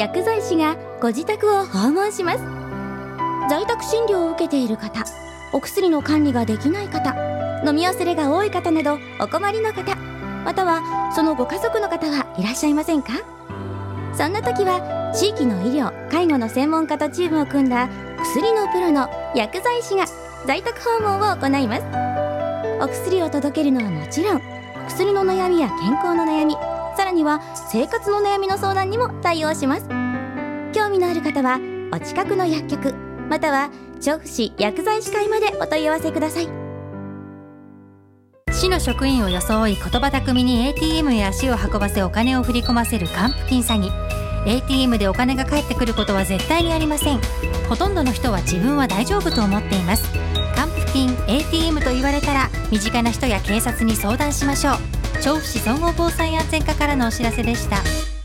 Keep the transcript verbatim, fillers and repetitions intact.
薬剤師がご自宅を訪問します。在宅診療を受けている方、お薬の管理ができない方、飲み忘れが多い方などお困りの方、またはそのご家族の方はいらっしゃいませんか？そんな時は地域の医療・介護の専門家とチームを組んだ薬のプロの薬剤師が在宅訪問を行います。お薬を届けるのはもちろん、薬の悩みや健康の悩み、さらには生活の悩みの相談にも対応します。興味のある方はお近くの薬局または調布市薬剤師会までお問い合わせください。 市の職員を装い言葉巧みに エーティーエム へ足を運ばせお金を振り込ませる還付金詐欺。 エーティーエム でお金が返ってくることは絶対にありません。ほとんどの人は自分は大丈夫と思っています。還付金 エーティーエム と言われたら身近な人や警察に相談しましょう。調布市総合防災安全課からのお知らせでした。